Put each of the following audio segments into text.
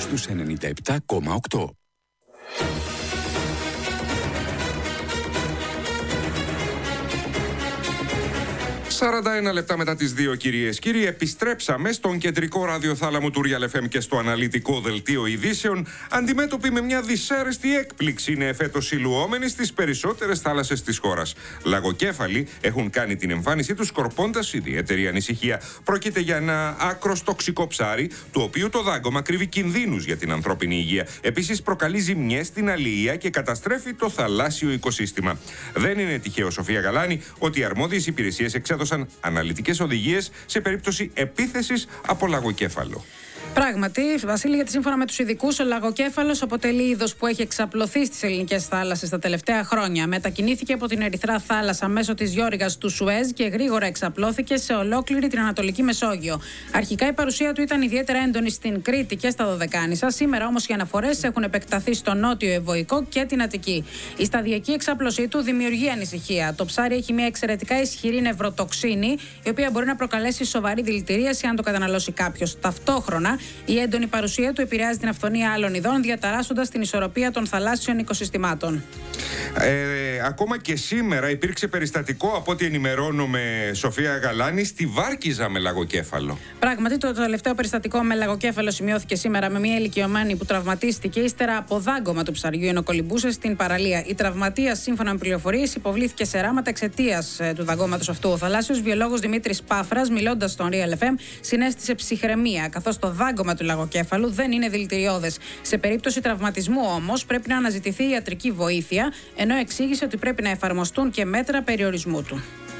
στους 97,8. 41 λεπτά μετά τις 2, κυρίες και κύριοι, επιστρέψαμε στον κεντρικό ραδιοθάλαμο του Real FM και στο αναλυτικό δελτίο ειδήσεων. Αντιμέτωποι με μια δυσάρεστη έκπληξη είναι φέτος ηλουόμενοι στις περισσότερες θάλασσες της χώρας. Λαγοκέφαλοι έχουν κάνει την εμφάνισή τους σκορπώντας ιδιαίτερη ανησυχία. Πρόκειται για ένα άκρος τοξικό ψάρι, του οποίου το δάγκωμα κρύβει κινδύνους για την ανθρώπινη υγεία. Επίσης, προκαλεί ζημιές στην αλληλεία και καταστρέφει το θαλάσσιο οικοσύστημα. Δεν είναι τυχαίο, Σοφία Γαλάνη, ότι οι αρμόδιες υπηρεσίες εξέδωσαν αναλυτικές οδηγίες σε περίπτωση επίθεσης από λαγοκέφαλο. Πράγματι, Βασίλη, γιατί σύμφωνα με τους ειδικούς, ο λαγοκέφαλος αποτελεί είδος που έχει εξαπλωθεί στις ελληνικές θάλασσες τα τελευταία χρόνια. Μετακινήθηκε από την Ερυθρά Θάλασσα μέσω της διόρυγας του Σουέζ και γρήγορα εξαπλώθηκε σε ολόκληρη την Ανατολική Μεσόγειο. Αρχικά η παρουσία του ήταν ιδιαίτερα έντονη στην Κρήτη και στα Δωδεκάνησα. Σήμερα όμως οι αναφορές έχουν επεκταθεί στο νότιο Ευωικό και την Αττική. Η σταδιακή εξάπλωσή του δημιουργεί ανησυχία. Το ψάρι έχει μια εξαιρετικά ισχυρή νευροτοξίνη, η οποία μπορεί να προκαλέσει σοβαρή δηλητηρίαση αν το καταναλώσει κάποιος. Ταυτόχρονα, η έντονη παρουσία του επηρεάζει την αυθονία άλλων ειδών, διαταράσσοντας την ισορροπία των θαλάσσιων οικοσυστημάτων. Ακόμα και σήμερα υπήρξε περιστατικό, από ό,τι ενημερώνουμε, Σοφία Γαλάνη, στη Βάρκιζα με λαγοκέφαλο. Πράγματι, το τελευταίο περιστατικό με λαγοκέφαλο σημειώθηκε σήμερα με μια ηλικιωμένη που τραυματίστηκε ύστερα από δάγκωμα του ψαριού ενώ κολυμπούσε στην παραλία. Η τραυματίας, σύμφωνα με πληροφορίες, υποβλήθηκε σε ράματα εξαιτίας του δαγκώματος αυτού. Ο θαλάσσιος βιολόγος Δημήτρης Πάφρας, μιλώντας στον Real FM, συνέστησε ψυχραιμία, καθώς το δάγκωμα του λαγοκέφαλου δεν είναι δηλητηριώδες. Σε περίπτωση τραυματισμού όμως πρέπει να αναζητηθεί ιατρική βοήθεια, ενώ εξήγησε ότι πρέπει να εφαρμοστούν και μέτρα περιορισμού του.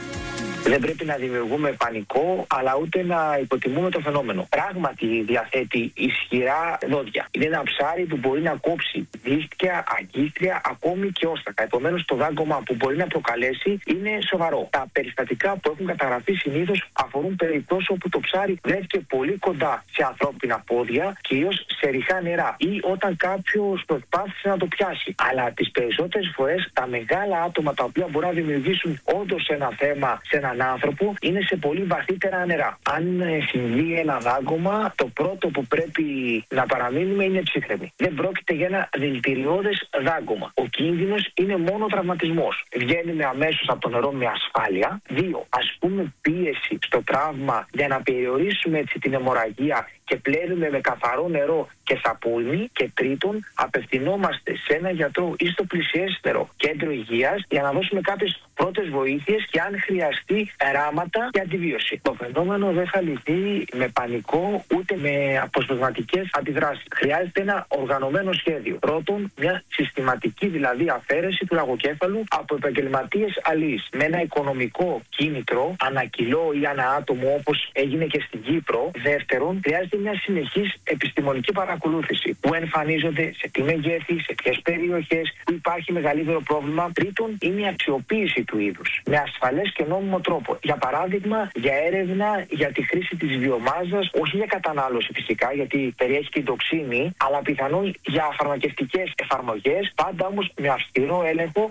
Δεν πρέπει να δημιουργούμε πανικό, αλλά ούτε να υποτιμούμε το φαινόμενο. Πράγματι διαθέτει ισχυρά δόντια. Είναι ένα ψάρι που μπορεί να κόψει δίχτυα, αγκίστρια, ακόμη και όστρακα. Επομένως, το δάγκωμα που μπορεί να προκαλέσει είναι σοβαρό. Τα περιστατικά που έχουν καταγραφεί συνήθως αφορούν περιπτώσεις όπου το ψάρι βρέθηκε πολύ κοντά σε ανθρώπινα πόδια, κυρίως σε ρηχά νερά, ή όταν κάποιος προσπάθησε να το πιάσει. Αλλά τις περισσότερες φορές τα μεγάλα άτομα τα οποία μπορεί να δημιουργήσουν όντως ένα θέμα σε έναν άνθρωπο είναι σε πολύ βαθύτερα νερά. Αν συμβεί ένα δάγκωμα, το πρώτο που πρέπει να παραμείνουμε είναι ψύχρεμοι. Δεν πρόκειται για ένα δηλητηριώδες δάγκωμα. Ο κίνδυνος είναι μόνο τραυματισμός. Βγαίνουμε αμέσως από το νερό με ασφάλεια. 2. Ασκούμε πίεση στο τραύμα για να περιορίσουμε έτσι την αιμορραγία και πλένουμε με καθαρό νερό και σαπούνι. Και 3. Απευθυνόμαστε σε ένα γιατρό ή στο πλησιέστερο κέντρο υγείας για να δώσουμε κάποιες πρώτες βοήθειες και αν χρειαστεί ράματα και αντιβίωση. Το φαινόμενο δεν θα λυθεί με πανικό ούτε με αποσπασματικές αντιδράσεις. Χρειάζεται ένα οργανωμένο σχέδιο. Πρώτον, μια συστηματική δηλαδή αφαίρεση του λαγοκέφαλου από επαγγελματίες αλείς με ένα οικονομικό κίνητρο ανά κιλό ή ανά άτομο, όπως έγινε και στην Κύπρο. Δεύτερον, χρειάζεται μια συνεχής επιστημονική παρακολούθηση που εμφανίζονται σε τι μεγέθη, σε ποιες περιοχές που υπάρχει μεγαλύτερο πρόβλημα. Τρίτον, είναι η αξιοποίηση του είδους με ασφαλές και νόμιμο τρόπο. Για παράδειγμα, για έρευνα για τη χρήση της βιομάζας, όχι για κατανάλωση φυσικά, γιατί περιέχει την τοξίνη, αλλά πιθανόν για φαρμακευτικές εφαρμογές, πάντα όμως με αυστηρό έλεγχο.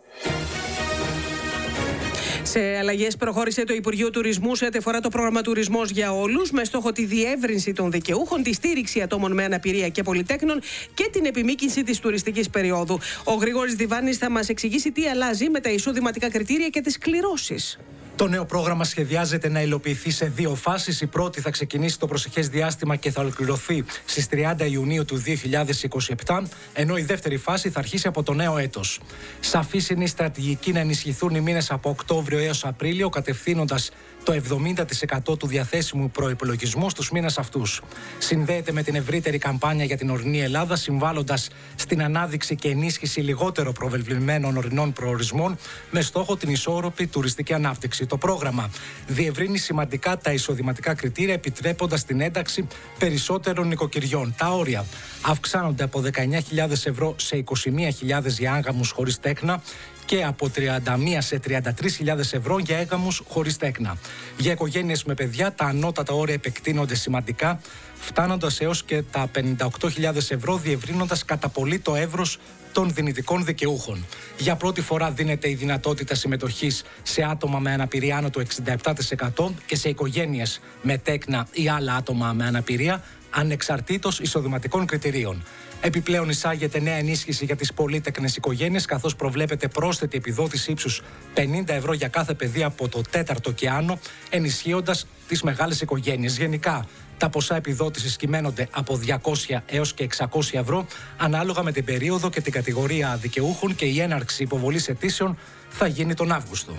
Σε αλλαγές προχώρησε το Υπουργείο Τουρισμού σε ό,τι αφορά το πρόγραμμα Τουρισμός για Όλους, με στόχο τη διεύρυνση των δικαιούχων, τη στήριξη ατόμων με αναπηρία και πολυτέκνων και την επιμήκυνση της τουριστικής περίοδου. Ο Γρηγόρης Διβάνης θα μας εξηγήσει τι αλλάζει με τα εισοδηματικά κριτήρια και τις κληρώσεις. Το νέο πρόγραμμα σχεδιάζεται να υλοποιηθεί σε 2 φάσεις. Η πρώτη θα ξεκινήσει το προσεχές διάστημα και θα ολοκληρωθεί στις 30 Ιουνίου του 2027, ενώ η δεύτερη φάση θα αρχίσει από το νέο έτος. Σαφής είναι η στρατηγική να ενισχυθούν οι μήνες από Οκτώβριο έως Απρίλιο, κατευθύνοντας το 70% του διαθέσιμου προϋπολογισμού στους μήνες αυτούς. Συνδέεται με την ευρύτερη καμπάνια για την ορεινή Ελλάδα, συμβάλλοντας στην ανάδειξη και ενίσχυση λιγότερο προβεβλημένων ορεινών προορισμών, με στόχο την ισόρροπη τουριστική ανάπτυξη. Το πρόγραμμα διευρύνει σημαντικά τα εισοδηματικά κριτήρια, επιτρέποντας την ένταξη περισσότερων νοικοκυριών. Τα όρια αυξάνονται από 19.000 ευρώ σε 21.000 για άγαμους χωρίς τέκνα και από 31 σε 33.000 ευρώ για έγαμους χωρίς τέκνα. Για οικογένειες με παιδιά, τα ανώτατα όρια επεκτείνονται σημαντικά, φτάνοντας έως και τα 58.000 ευρώ, διευρύνοντας κατά πολύ το εύρος των δυνητικών δικαιούχων. Για πρώτη φορά δίνεται η δυνατότητα συμμετοχής σε άτομα με αναπηρία άνω του 67% και σε οικογένειες με τέκνα ή άλλα άτομα με αναπηρία ανεξαρτήτως εισοδηματικών κριτηρίων. Επιπλέον, εισάγεται νέα ενίσχυση για τις πολύτεκνες οικογένειες, καθώς προβλέπεται πρόσθετη επιδότηση ύψους 50 ευρώ για κάθε παιδί από το 4ο και άνω, ενισχύοντας τις μεγάλες οικογένειες. Γενικά, τα ποσά επιδότησης κυμαίνονται από 200 έως και 600 ευρώ, ανάλογα με την περίοδο και την κατηγορία δικαιούχων, και η έναρξη υποβολής αιτήσεων θα γίνει τον Αύγουστο.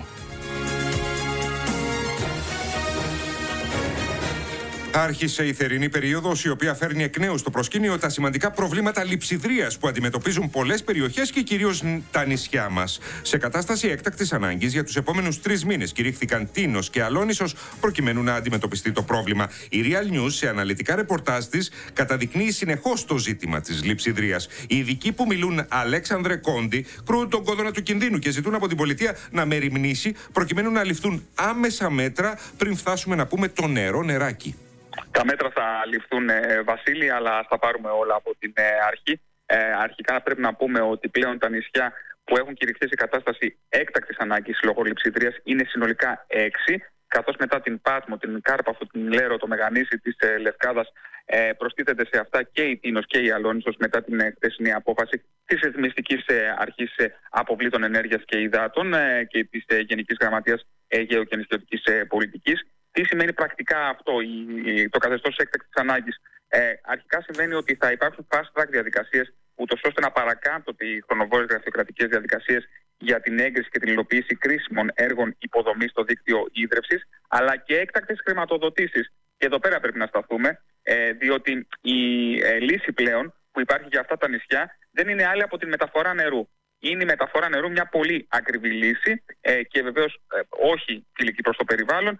Άρχισε η θερινή περίοδος, η οποία φέρνει εκ νέου στο προσκήνιο τα σημαντικά προβλήματα λειψιδρίας που αντιμετωπίζουν πολλές περιοχές και κυρίως τα νησιά μας. Σε κατάσταση έκτακτης ανάγκης, για τους επόμενους 3 μήνες κηρύχθηκαν Τίνος και Αλόνισσος προκειμένου να αντιμετωπιστεί το πρόβλημα. Η Real News, σε αναλυτικά ρεπορτάζ της, καταδεικνύει συνεχώς το ζήτημα της λειψιδρίας. Οι ειδικοί που μιλούν, Αλέξανδρε Κόντι, κρούν τον κόδωνα του κινδύνου και ζητούν από την πολιτεία να μεριμνήσει προκειμένου να ληφθούν άμεσα μέτρα πριν φτάσουμε να πούμε το νεράκι. Τα μέτρα θα ληφθούν, Βασίλη, αλλά θα πάρουμε όλα από την αρχή. Αρχικά πρέπει να πούμε ότι πλέον τα νησιά που έχουν κηρυχθεί σε κατάσταση έκτακτης ανάγκης λόγω λειψιδρίας είναι συνολικά 6, καθώς μετά την Πάτμο, την Κάρπαθο, την Λέρο, το Μεγανήσι της Λευκάδας προστίθενται σε αυτά και η Τίνος και η Αλόνισσος μετά την χθεσινή απόφαση της Ρυθμιστικής Αρχής Αποβλήτων Ενέργειας και Υδάτων και της Γενικής Γραμματείας Αιγαίου και Νησιωτικής Πολιτικής. Τι σημαίνει πρακτικά αυτό, το καθεστώς έκτακτης ανάγκης? Αρχικά σημαίνει ότι θα υπάρξουν fast track διαδικασίες, ούτως ώστε να παρακάμπτονται οι χρονοβόρες γραφειοκρατικές διαδικασίες για την έγκριση και την υλοποίηση κρίσιμων έργων υποδομής στο δίκτυο ίδρευσης, αλλά και έκτακτες χρηματοδοτήσεις. Και εδώ πέρα πρέπει να σταθούμε, διότι η λύση πλέον που υπάρχει για αυτά τα νησιά δεν είναι άλλη από την μεταφορά νερού. Είναι η μεταφορά νερού μια πολύ ακριβή λύση και βεβαίως όχι φιλική προς το περιβάλλον,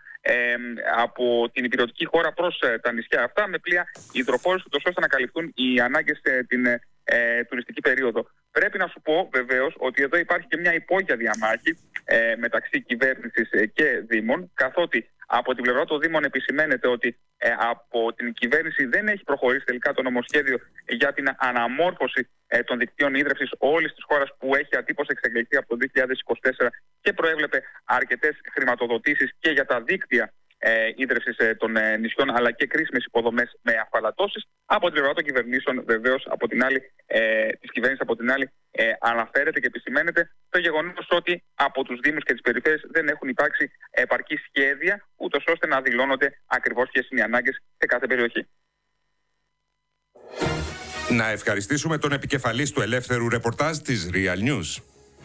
από την υπηρετική χώρα προς τα νησιά αυτά με πλοία υδροφόρους, ώστε να καλυφθούν οι ανάγκες την τουριστική περίοδο. Πρέπει να σου πω βεβαίως ότι εδώ υπάρχει και μια υπόγεια διαμάχη μεταξύ κυβέρνησης και δήμων, καθότι από την πλευρά των δήμων επισημαίνεται ότι από την κυβέρνηση δεν έχει προχωρήσει τελικά το νομοσχέδιο για την αναμόρφωση των δικτύων ίδρευσης όλης της χώρας, που έχει ατύπως εξαγγελθεί από το 2024 και προέβλεπε αρκετές χρηματοδοτήσεις και για τα δίκτυα ίδρευσης των νησιών, αλλά και κρίσιμες υποδομές με αφαλατώσεις. Από την πλευρά των κυβερνήσεων, βεβαίως, από την άλλη, της κυβέρνησης από την άλλη, αναφέρεται και επισημαίνεται το γεγονός ότι από τους Δήμους και τις περιφέρειες δεν έχουν υπάρξει επαρκή σχέδια, ούτως ώστε να δηλώνονται ακριβώς ποιες είναι οι ανάγκες σε κάθε περιοχή. Να ευχαριστήσουμε τον επικεφαλής του ελεύθερου ρεπορτάζ της Real News.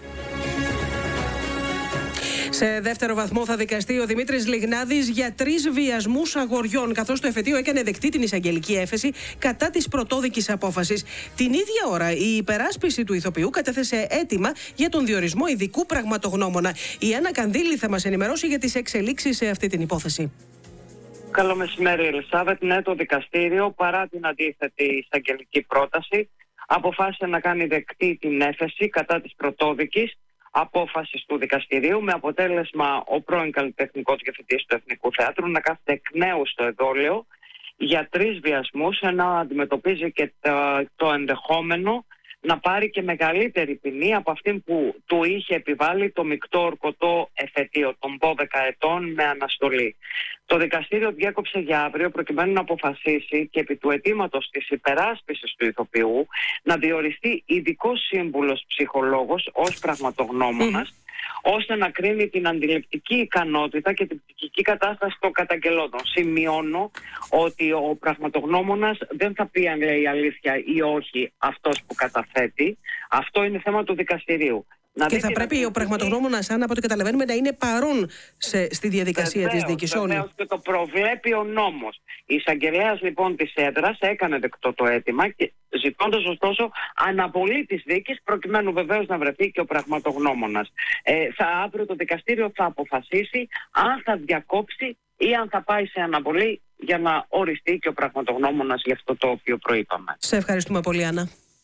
Σε δεύτερο βαθμό θα δικαστεί ο Δημήτρης Λιγνάδης για 3 βιασμούς αγοριών, καθώς το εφετείο έκανε δεκτή την εισαγγελική έφεση κατά της πρωτόδικης απόφασης. Την ίδια ώρα, η υπεράσπιση του ηθοποιού κατέθεσε αίτημα για τον διορισμό ειδικού πραγματογνώμονα. Η Άννα Κανδύλη θα μας ενημερώσει για τις εξελίξεις σε αυτή την υπόθεση. Καλό μεσημέρι, Ελισάβετ. Ναι, το δικαστήριο, παρά την αντίθετη εισαγγελική πρόταση, αποφάσισε να κάνει δεκτή την έφεση κατά της πρωτόδικης απόφασης του δικαστηρίου, με αποτέλεσμα ο πρώην καλλιτεχνικός διευθυντής του Εθνικού Θεάτρου να κάθεται εκ νέου στο εδόλιο για 3 βιασμούς, ενώ αντιμετωπίζει και το ενδεχόμενο να πάρει και μεγαλύτερη ποινή από αυτήν που του είχε επιβάλει το μεικτό ορκωτό εφετείο των 12 ετών με αναστολή. Το δικαστήριο διέκοψε για αύριο προκειμένου να αποφασίσει και επί του αιτήματος της υπεράσπισης του ηθοποιού να διοριστεί ειδικός σύμβουλος ψυχολόγος ως πραγματογνώμονας, ώστε να κρίνει την αντιληπτική ικανότητα και την ψυχική κατάσταση των καταγγελόντων. Σημειώνω ότι ο πραγματογνώμονας δεν θα πει αν λέει αλήθεια ή όχι αυτός που καταθέτει. Αυτό είναι θέμα του δικαστηρίου. Και θα πρέπει ο πραγματογνώμονας, αν από ό,τι καταλαβαίνουμε, να είναι παρόν στη διαδικασία της δίκης όλη. Βεβαίως, και το προβλέπει ο νόμος. Η εισαγγελέας λοιπόν της έδρας έκανε δεκτό το αίτημα, και ζητώντας ωστόσο αναβολή της δίκης, προκειμένου βεβαίως να βρεθεί και ο πραγματογνώμονας. Αύριο το δικαστήριο θα αποφασίσει αν θα διακόψει ή αν θα πάει σε αναβολή για να οριστεί και ο πραγματογνώμονας για αυτό το οποίο προείπαμε. Σε ευχαριστούμε πολύ, Άννα.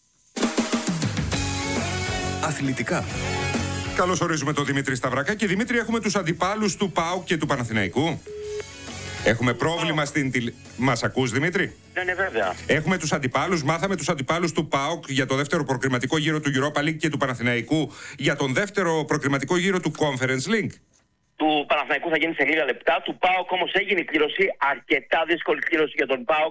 Αθλητικά. Καλώς ορίζουμε τον Δημήτρη Σταυρακά. Και Δημήτρη, έχουμε τους αντιπάλους του ΠΑΟΚ και του Παναθηναϊκού. Έχουμε πρόβλημα στην Μας ακούς, Δημήτρη? Ναι, βέβαια. Έχουμε τους αντιπάλους. Μάθαμε τους αντιπάλους του ΠΑΟΚ για το δεύτερο προκριματικό γύρο του Europa League και του Παναθηναϊκού για τον δεύτερο προκριματικό γύρο του Conference League. Του Παναθηναϊκού θα γίνει σε λίγα λεπτά. Του ΠΑΟΚ όμως έγινε η κλήρωση, αρκετά δύσκολη κλήρωση για τον ΠΑΟΚ.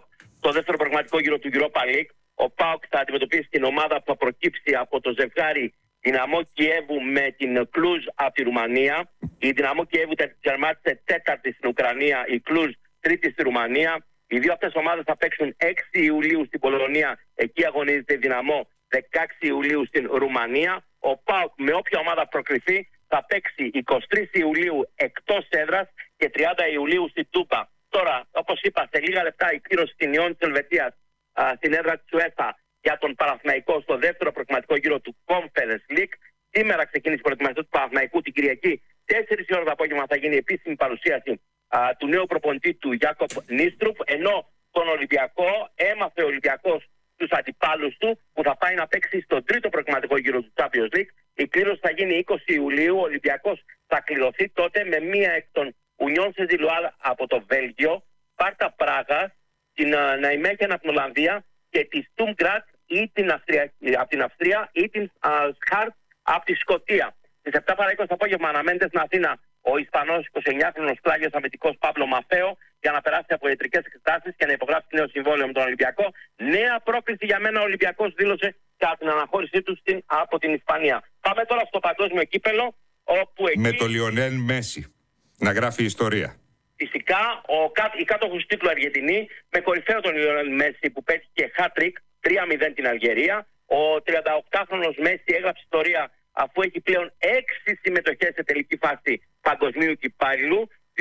στο δεύτερο πραγματικό γύρο του Europa League. Ο ΠΑΟΚ θα αντιμετωπίσει την ομάδα που θα προκύψει από το ζευγάρι Δυναμό Κιέβου με την Κλουζ από τη Ρουμανία. Η Δυναμό Κιέβου τερμάτισε τέταρτη στην Ουκρανία, η Κλουζ τρίτη στη Ρουμανία. Οι δύο αυτές ομάδες θα παίξουν 6 Ιουλίου στην Πολωνία, εκεί αγωνίζεται η Δυναμό, 16 Ιουλίου στην Ρουμανία. Ο ΠΑΟΚ με όποια ομάδα προκριθεί θα παίξει 23 Ιουλίου εκτός έδρας και 30 Ιουλίου στην Τούπα. Τώρα, όπως είπα, σε λίγα λεπτά η κλήρωση στην Ιόν της Ελβετίας στην έδρα της UEFA για τον Παναθηναϊκό στο δεύτερο προκριματικό γύρο του Conference League. Σήμερα ξεκίνησε η προετοιμασία του Παναθηναϊκού. Την Κυριακή, 4 ώρα το απόγευμα, θα γίνει η επίσημη παρουσίαση του νέου προπονητή του Γιάκοπ Νίστρουφ. Ενώ τον Ολυμπιακό έμαθε ο Ολυμπιακός τους αντιπάλους του που θα πάει να παίξει στον τρίτο προκριματικό γύρο του Champions League. Η κλήρωση θα γίνει 20 Ιουλίου. Ο Ολυμπιακός θα κληρωθεί τότε με μία εκ των Ουνιόν Σεζιλουάλ από το Βέλγιο, Σπάρτα Πράγα, την Ναϊμέχεν από την Ολλανδία και τη Στουμγκράτ από την Αυστρία ή την Σχάρτ από τη Σκωτία. Στις 7 παρά 20 το απόγευμα αναμένεται στην Αθήνα ο Ισπανός 29χρονος πλάγιος αμυντικός Παύλο Μαφέο για να περάσει από ιατρικές εξετάσεις και να υπογράψει νέο συμβόλαιο με τον Ολυμπιακό. Νέα πρόκληση για μένα ο Ολυμπιακός δήλωσε κατά την αναχώρησή του από την Ισπανία. Πάμε τώρα στο παγκόσμιο κύπελο, όπου εκεί... Με το Λιονέλ Μέση να γράφει ιστορία. Φυσικά η κάτοχος τίτλου Αργεντινή, με κορυφαίο τον Λιονέλ Μέση που πέτυχε hat-trick 3-0 την Αλγερία. Ο 38χρονος Μέση έγραψε ιστορία αφού έχει πλέον 6 συμμετοχές σε τελική φάση παγκοσμίου κυπέλλου 2006,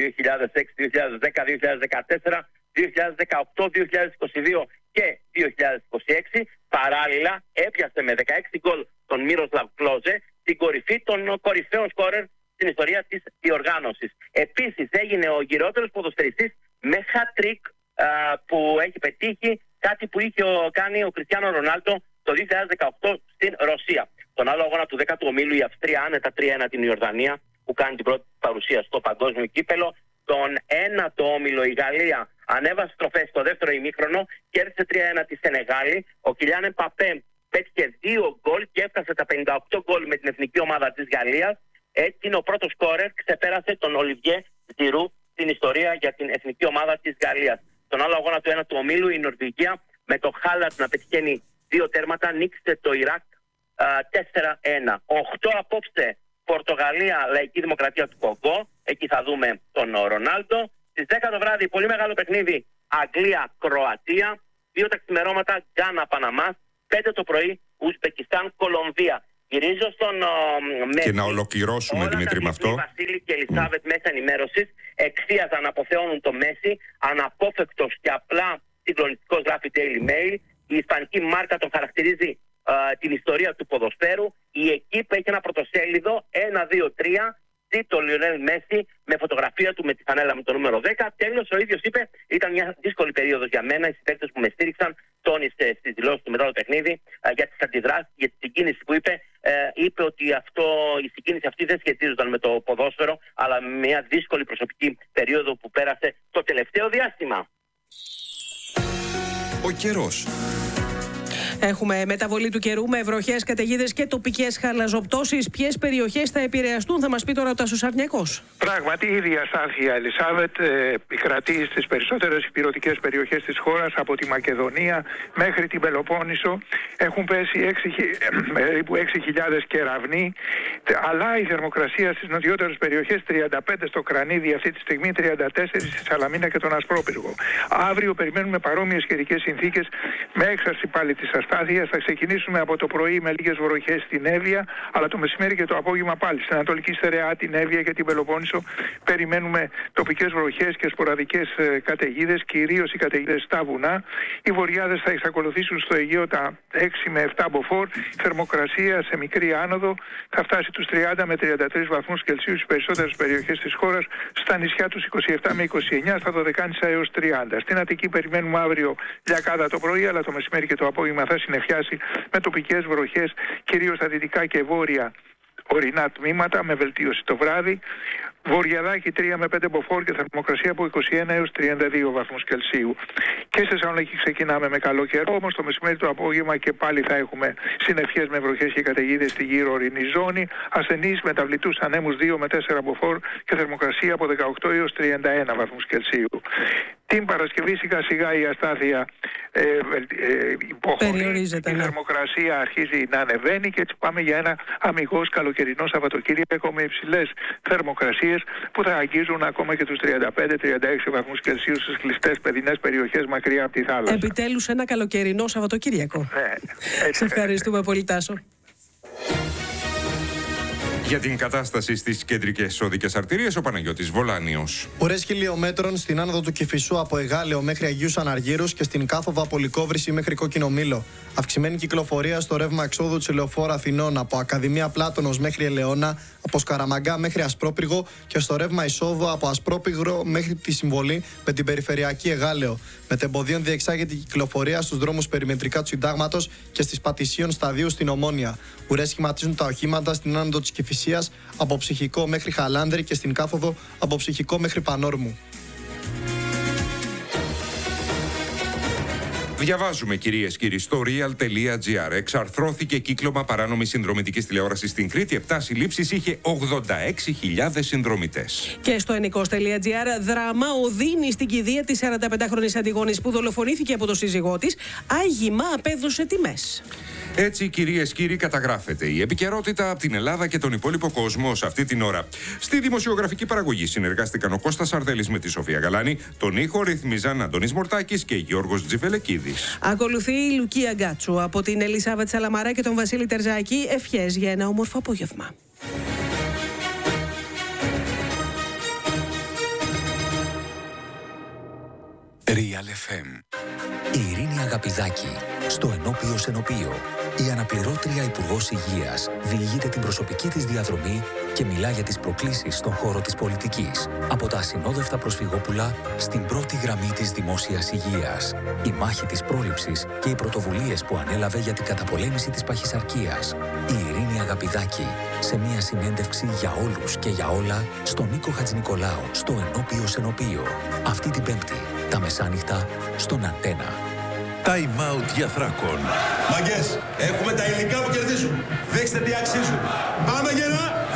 2010, 2014, 2018, 2022 και 2026. Παράλληλα έπιασε με 16 γκολ τον Μίροσλαβ Κλόζε την κορυφή των κορυφαίων σκόρερ στην ιστορία της διοργάνωσης. Επίσης έγινε ο γυρότερος ποδοσφαιριστής με hat-trick που έχει πετύχει, κάτι που είχε κάνει ο Κριστιάνο Ρονάλντο το 2018 στην Ρωσία. Τον άλλο αγώνα του 10ου ομίλου η Αυστρία άνετα 3-1 την Ιορδανία που κάνει την πρώτη παρουσία στο παγκόσμιο κύπελο. Τον 9ο όμιλο η Γαλλία ανέβασε στροφές στο δεύτερο ημίχρονο και έρθισε 3-1 τη Σενεγάλη. Ο Κιλιάν Εμπαπέ πέτυχε 2 γκολ και έφτασε τα 58 γκολ με την εθνική ομάδα της Γαλλίας. Έτσι είναι ο πρώτος σκόρερ, ξεπέρασε τον Ολιβιέ Ζιρού στην ιστορία για την εθνική ομάδα της Γαλλίας. Τον άλλο αγώνα του 1ου ομίλου η Νορβηγία με το Χάλατ να πετυχαίνει 2 τέρματα νίκησε το Ιράκ 4-1. 8 απόψε Πορτογαλία, Λαϊκή Δημοκρατία του Κονγκό. Εκεί θα δούμε τον Ρονάλντο. Στις 10 το βράδυ, πολύ μεγάλο παιχνίδι, Αγγλία-Κροατία. 2 τα ξημερώματα, Γκάνα-Παναμάς. 5 το πρωί, Ουσμπεκιστάν-Κολομβία. Γυρίζω στον και να ολοκληρώσουμε, Δημήτρη, με αυτό. Βασίλη και Ελισάβετ μέσα ενημέρωσης εξίαζαν να αποθεώνουν το Μέση, αναπόφευκτος και απλά συγκλονιστικός, γράφει Daily Mail. Η ισπανική μάρκα τον χαρακτηρίζει την ιστορία του ποδοσφαίρου. Η Εκίπ έχει ένα πρωτοσέλιδο 1-2-3. Το Λιονέλ Μέση με φωτογραφία του με τη φανέλα με το νούμερο 10. Τέλος, ο ίδιος είπε: ήταν μια δύσκολη περίοδος για μένα. Οι συμπαίκτες που με στήριξαν, τόνισε στις δηλώσεις του μετά το παιχνίδι για τις αντιδράσεις, για τη συγκίνηση που είπε. Είπε ότι η συγκίνηση αυτή δεν σχετίζονταν με το ποδόσφαιρο, αλλά με μια δύσκολη προσωπική περίοδο που πέρασε το τελευταίο διάστημα. Ο καιρός. Έχουμε μεταβολή του καιρού με βροχές, καταιγίδες και τοπικές χαλαζοπτώσεις. Ποιες περιοχές θα επηρεαστούν, θα μας πει τώρα ο Τάσος Αρνιακός. Πράγματι, η ίδια αστάθεια, Ελισάβετ, επικρατεί στις περισσότερες ηπειρωτικές περιοχές της χώρας, από τη Μακεδονία μέχρι την Πελοπόννησο. Έχουν πέσει περίπου 6.000 κεραυνοί, αλλά η θερμοκρασία στις νοτιότερες περιοχές 35 στο Κρανίδι αυτή τη στιγμή, 34 στη Σαλαμίνα και τον Ασπρόπυργο. Αύριο περιμένουμε παρόμοιες καιρικές συνθήκες με έξαρση πάλι της αστάθειας. Θα ξεκινήσουμε από το πρωί με λίγες βροχές στην Εύβοια, αλλά το μεσημέρι και το απόγευμα πάλι στην Ανατολική Στερεά, την Εύβοια και την Πελοπόννησο περιμένουμε τοπικές βροχές και σποραδικές καταιγίδες, κυρίως οι καταιγίδες στα βουνά. Οι βορειάδες θα εξακολουθήσουν στο Αιγαίο τα 6 με 7 μποφόρ. Θερμοκρασία σε μικρή άνοδο θα φτάσει τους 30 με 33 βαθμούς Κελσίου στις περισσότερες περιοχές της χώρας. Στα νησιά τους 27 με 29, στα Δωδεκάνησα έως 30. Στην Αττική περιμένουμε αύριο λιακάδα το πρωί, αλλά το μεσημέρι και το απόγευμα θα συνεχιάσει με τοπικές βροχές, κυρίως στα δυτικά και βόρεια ορεινά τμήματα, με βελτίωση το βράδυ. Βορειαδάκι 3 με 5 μποφόρ και θερμοκρασία από 21 έως 32 βαθμούς Κελσίου. Και σε Θεσσαλονίκη ξεκινάμε με καλό καιρό, όμως το μεσημέρι το απόγευμα και πάλι θα έχουμε συννεφιές με βροχές και καταιγίδες στη γύρω ορεινή ζώνη. Ασθενείς μεταβλητούς ανέμους 2 με 4 μποφόρ και θερμοκρασία από 18 έως 31 βαθμούς Κελσίου. Την Παρασκευή σιγά σιγά η αστάθεια υποχωρεί, η θερμοκρασία αρχίζει να ανεβαίνει και έτσι πάμε για ένα αμιγώς καλοκαιρινό Σαββατοκύριακο με υψηλές θερμοκρασίες που θα αγγίζουν ακόμα και τους 35-36 βαθμούς Κελσίου στις κλειστές παιδινές περιοχές μακριά από τη θάλασσα. Επιτέλους ένα καλοκαιρινό Σαββατοκύριακο. Σε ευχαριστούμε πολύ, Τάσο. Για την κατάσταση στις κεντρικές οδικές αρτηρίες, ο Παναγιώτης Βολάνιος. Ουρές χιλιόμετρων στην άνοδο του Κηφισού από Εγάλεο μέχρι Αγίους Αναργύρους και στην κάθοδο από Λυκόβρηση μέχρι Κόκκινο Μήλο. Αυξημένη κυκλοφορία στο ρεύμα εξόδου της Ελεοφόρου Αθηνών από Ακαδημία Πλάτωνος μέχρι Ελαιώνα, από Σκαραμαγκά μέχρι Ασπρόπυργο και στο ρεύμα εισόδου από Ασπρόπυργο μέχρι τη Συμβολή με την περιφερειακή Εγάλεο. Μετεμποδίων διεξάγεται η κυκλοφορία στους δρόμους περιμετρικά του Συντάγματος και στις Πατησίων Σταδίου στην Ομόνια. Ουρές σχηματίζουν τα οχήματα στην άνοδο της Κηφισίας από Ψυχικό μέχρι Χαλάνδρη και στην κάθοδο από Ψυχικό μέχρι Πανόρμου. Διαβάζουμε, κυρίες και κύριοι, στο real.gr. Εξαρθρώθηκε κύκλωμα παράνομης συνδρομητικής τηλεόρασης στην Κρήτη. 7 συλλήψεις, είχε 86.000 συνδρομητές. Και στο ενικός.gr, δράμα, οδύνη στην κηδεία της 45χρονης Αντιγόνης που δολοφονήθηκε από το σύζυγό της. Άγιμα απέδωσε τιμές. Έτσι, κυρίες και κύριοι, καταγράφεται η επικαιρότητα από την Ελλάδα και τον υπόλοιπο κόσμο σε αυτή την ώρα. Στη δημοσιογραφική παραγωγή συνεργάστηκαν ο Κώστας Αρδέλης με τη Σοφία Γαλάνη, τον ήχο ρυθμίζαν Αντώνης Μορτάκης και Γιώργος Τζιβελεκίδης. Ακολουθεί η Λουκία Γκάτσου από την Ελισάβετ Σαλαμαρά και τον Βασίλη Τερζάκη. Ευχές για ένα όμορφο απόγευμα. Real FM. Η Ειρήνη Αγαπηδάκη, στο Ενώπιο Σενοπείο. Η αναπληρώτρια Υπουργός Υγείας διηγείται την προσωπική της διαδρομή και μιλά για τις προκλήσεις στον χώρο της πολιτικής. Από τα ασυνόδευτα προσφυγόπουλα στην πρώτη γραμμή της δημόσιας υγείας. Η μάχη της πρόληψης και οι πρωτοβουλίες που ανέλαβε για την καταπολέμηση της παχυσαρκίας. Η Ειρήνη Αγαπηδάκη, σε μια συνέντευξη για όλους και για όλα, στον Νίκο Χατζηνικολάου, στο Ενώπιο Σενοπείο. Αυτή την Πέμπτη, τα μεσάνυχτα, στον Αντένα. Time out για Θράκον. Μαγκές, έχουμε τα υλικά που κερδίζουν. Δείξτε τι αξίζουν. Πάμε γερά!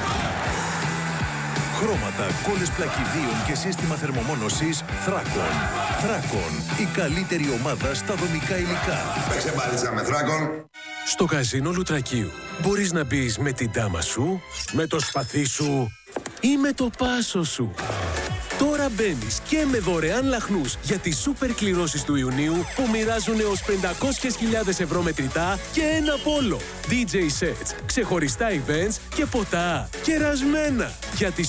Χρώματα, κόλλες πλακιδίων και σύστημα θερμομόνωσης Θράκον. Θράκον, η καλύτερη ομάδα στα δομικά υλικά. Παίξε μπάλιτσα με Θράκον. Στο καζίνο Λουτρακίου μπορείς να μπεις με την τάμα σου, με το σπαθί σου ή με το πάσο σου. Τώρα μπαίνεις και με δωρεάν λαχνούς για τις σούπερ κληρώσεις του Ιουνίου που μοιράζουν έως 500.000 ευρώ μετρητά και ένα πόλο. DJ sets, ξεχωριστά events και ποτά κερασμένα για τις